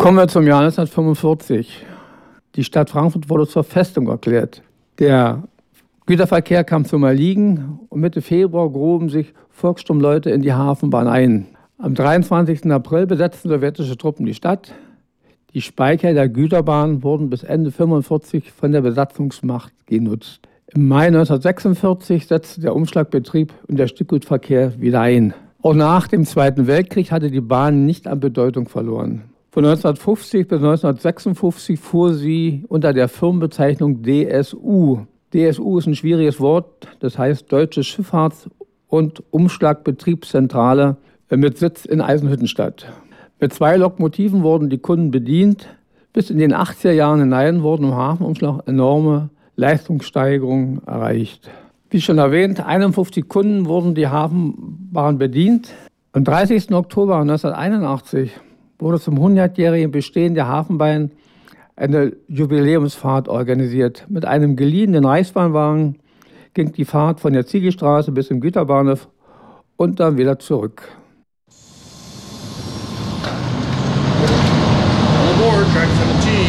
Kommen wir zum Jahr 1945. Die Stadt Frankfurt wurde zur Festung erklärt. Der Güterverkehr kam zum Erliegen und Mitte Februar gruben sich Volkssturmleute in die Hafenbahn ein. Am 23. April besetzten sowjetische Truppen die Stadt. Die Speicher der Güterbahn wurden bis Ende 1945 von der Besatzungsmacht genutzt. Im Mai 1946 setzte der Umschlagbetrieb und der Stückgutverkehr wieder ein. Auch nach dem Zweiten Weltkrieg hatte die Bahn nicht an Bedeutung verloren. Von 1950 bis 1956 fuhr sie unter der Firmenbezeichnung DSU. DSU ist ein schwieriges Wort, das heißt Deutsche Schifffahrts- und Umschlagbetriebszentrale mit Sitz in Eisenhüttenstadt. Mit 2 Lokomotiven wurden die Kunden bedient. Bis in den 80er Jahren hinein wurden im Hafenumschlag enorme Leistungssteigerungen erreicht. Wie schon erwähnt, 51 Kunden wurden die Hafenbahn bedient. Am 30. Oktober 1981 wurde zum 100-jährigen Bestehen der Hafenbahn eine Jubiläumsfahrt organisiert. Mit einem geliehenen Reichsbahnwagen ging die Fahrt von der Ziegelstraße bis zum Güterbahnhof und dann wieder zurück. All aboard, track 17.